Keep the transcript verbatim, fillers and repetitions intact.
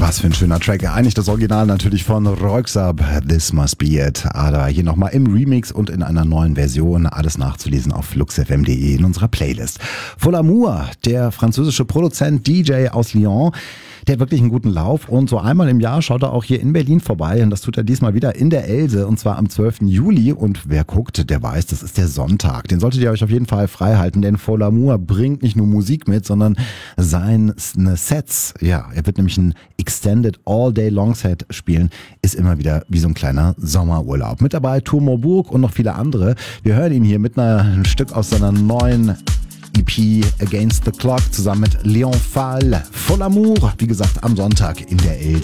Was für ein schöner Track. Eigentlich das Original natürlich von Röyksopp, This Must Be It. Aber hier nochmal im Remix und in einer neuen Version. Alles nachzulesen auf fluxfm punkt de in unserer Playlist. Fol Amour, der französische Produzent, D J aus Lyon, der hat wirklich einen guten Lauf und so einmal im Jahr schaut er auch hier in Berlin vorbei und das tut er diesmal wieder in der Else und zwar am zwölften Juli und wer guckt, der weiß, das ist der Sonntag. Den solltet ihr euch auf jeden Fall frei halten, denn Fol Amour bringt nicht nur Musik mit, sondern seine Sets, ja, er wird nämlich ein Extended All-Day-Long-Set spielen, ist immer wieder wie so ein kleiner Sommerurlaub. Mit dabei Tour Moorburg und noch viele andere. Wir hören ihn hier mit einer, ein Stück aus seiner neuen E P Against the Clock zusammen mit Leon Fall. Fol Amour, wie gesagt, am Sonntag in der Else.